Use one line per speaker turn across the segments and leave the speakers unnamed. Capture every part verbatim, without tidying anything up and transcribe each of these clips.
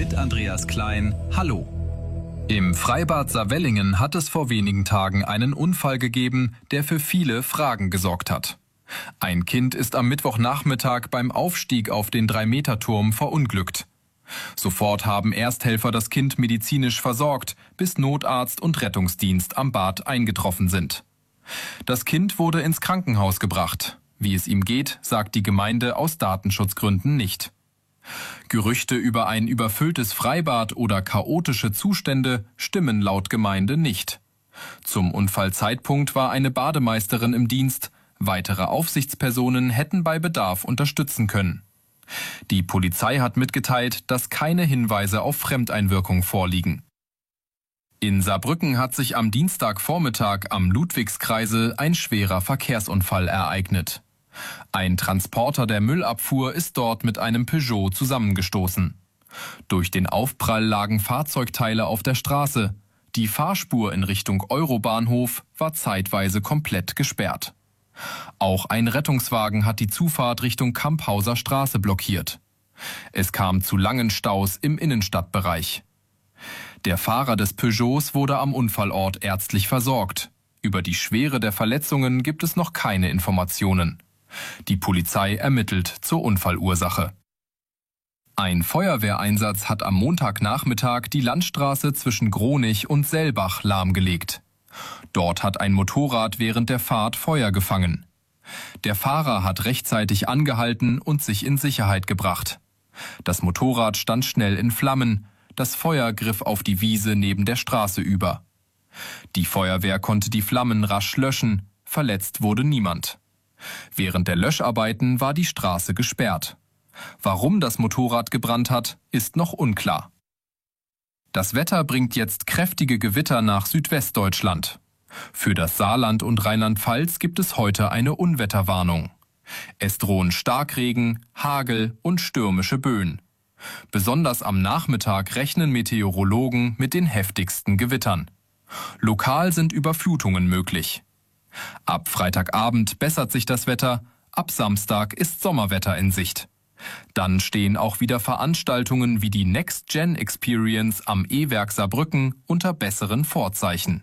Mit Andreas Klein, hallo. Im Freibad Saarwellingen hat es vor wenigen Tagen einen Unfall gegeben, der für viele Fragen gesorgt hat. Ein Kind ist am Mittwochnachmittag beim Aufstieg auf den drei Meter Turm verunglückt. Sofort haben Ersthelfer das Kind medizinisch versorgt, bis Notarzt und Rettungsdienst am Bad eingetroffen sind. Das Kind wurde ins Krankenhaus gebracht. Wie es ihm geht, sagt die Gemeinde aus Datenschutzgründen nicht. Gerüchte über ein überfülltes Freibad oder chaotische Zustände stimmen laut Gemeinde nicht. Zum Unfallzeitpunkt war eine Bademeisterin im Dienst. Weitere Aufsichtspersonen hätten bei Bedarf unterstützen können. Die Polizei hat mitgeteilt, dass keine Hinweise auf Fremdeinwirkung vorliegen. In Saarbrücken hat sich am Dienstagvormittag am Ludwigskreisel ein schwerer Verkehrsunfall ereignet. Ein Transporter der Müllabfuhr ist dort mit einem Peugeot zusammengestoßen. Durch den Aufprall lagen Fahrzeugteile auf der Straße. Die Fahrspur in Richtung Eurobahnhof war zeitweise komplett gesperrt. Auch ein Rettungswagen hat die Zufahrt Richtung Kamphauser Straße blockiert. Es kam zu langen Staus im Innenstadtbereich. Der Fahrer des Peugeots wurde am Unfallort ärztlich versorgt. Über die Schwere der Verletzungen gibt es noch keine Informationen. Die Polizei ermittelt zur Unfallursache. Ein Feuerwehreinsatz hat am Montagnachmittag die Landstraße zwischen Gronich und Selbach lahmgelegt. Dort hat ein Motorrad während der Fahrt Feuer gefangen. Der Fahrer hat rechtzeitig angehalten und sich in Sicherheit gebracht. Das Motorrad stand schnell in Flammen. Das Feuer griff auf die Wiese neben der Straße über. Die Feuerwehr konnte die Flammen rasch löschen. Verletzt wurde niemand. Während der Löscharbeiten war die Straße gesperrt. Warum das Motorrad gebrannt hat, ist noch unklar. Das Wetter bringt jetzt kräftige Gewitter nach Südwestdeutschland. Für das Saarland und Rheinland-Pfalz gibt es heute eine Unwetterwarnung. Es drohen Starkregen, Hagel und stürmische Böen. Besonders am Nachmittag rechnen Meteorologen mit den heftigsten Gewittern. Lokal sind Überflutungen möglich. Ab Freitagabend bessert sich das Wetter, ab Samstag ist Sommerwetter in Sicht. Dann stehen auch wieder Veranstaltungen wie die Next Gen Experience am E-Werk Saarbrücken unter besseren Vorzeichen.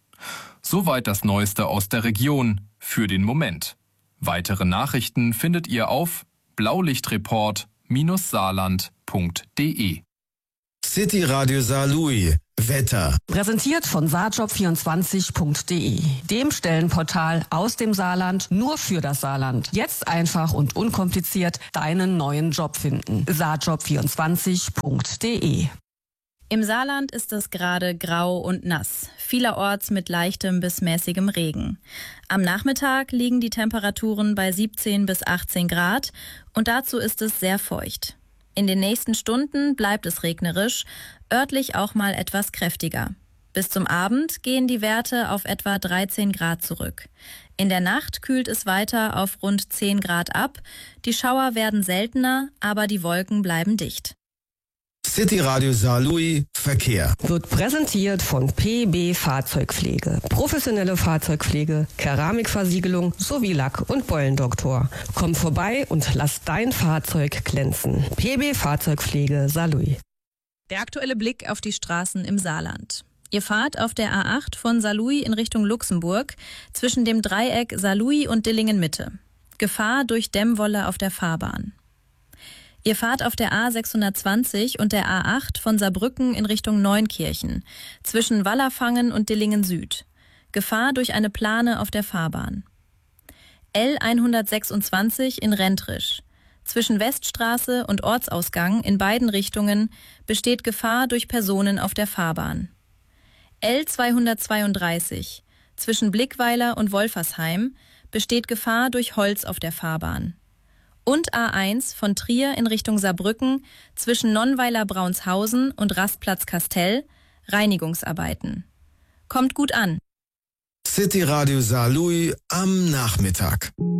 Soweit das Neueste aus der Region für den Moment. Weitere Nachrichten findet ihr auf blaulichtreport Saarland punkt de.
City Radio Saarlouis. Wetter.
Präsentiert von saarjob vierundzwanzig punkt de, dem Stellenportal aus dem Saarland nur für das Saarland. Jetzt einfach und unkompliziert deinen neuen Job finden. saarjob vierundzwanzig punkt de.
Im Saarland ist es gerade grau und nass, vielerorts mit leichtem bis mäßigem Regen. Am Nachmittag liegen die Temperaturen bei siebzehn bis achtzehn Grad und dazu ist es sehr feucht. In den nächsten Stunden bleibt es regnerisch, örtlich auch mal etwas kräftiger. Bis zum Abend gehen die Werte auf etwa dreizehn Grad zurück. In der Nacht kühlt es weiter auf rund zehn Grad ab. Die Schauer werden seltener, aber die Wolken bleiben dicht.
City Radio Saarlouis Verkehr
Wird präsentiert von P B Fahrzeugpflege. Professionelle Fahrzeugpflege, Keramikversiegelung sowie Lack- und Beulendoktor. Komm vorbei und lass dein Fahrzeug glänzen. P B Fahrzeugpflege Saarlouis.
Der aktuelle Blick auf die Straßen im Saarland. Ihr fahrt auf der A acht von Saarlouis in Richtung Luxemburg zwischen dem Dreieck Saarlouis und Dillingen-Mitte. Gefahr durch Dämmwolle auf der Fahrbahn. Ihr fahrt auf der A sechshundertzwanzig und der A acht von Saarbrücken in Richtung Neunkirchen, zwischen Wallerfangen und Dillingen Süd. Gefahr durch eine Plane auf der Fahrbahn. L hundertsechsundzwanzig in Rentrisch. Zwischen Weststraße und Ortsausgang in beiden Richtungen besteht Gefahr durch Personen auf der Fahrbahn. L zweihundertzweiunddreißig. Zwischen Blickweiler und Wolfersheim besteht Gefahr durch Holz auf der Fahrbahn. Und A eins von Trier in Richtung Saarbrücken zwischen Nonnweiler-Braunshausen und Rastplatz Kastell, Reinigungsarbeiten. Kommt gut an.
City Radio Saarlouis am Nachmittag.